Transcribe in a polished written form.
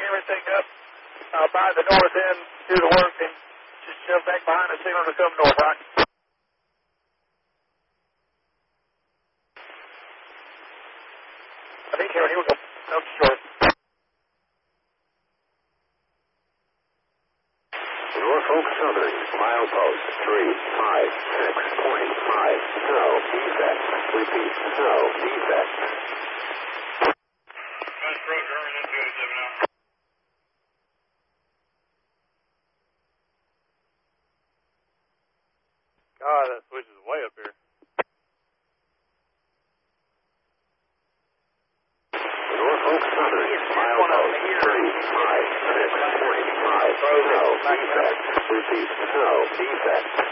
everything up by the north end, do the work, and just shove back behind the signal to come north, right? I think here we go. No, short. Norfolk Southern, milepost 356.5, no defect. Repeat, no defect. Nice road, German, into 87 now. God, that switch is way up here. Norfolk Southern, milepost 356.5, no defect. Repeat, no defect.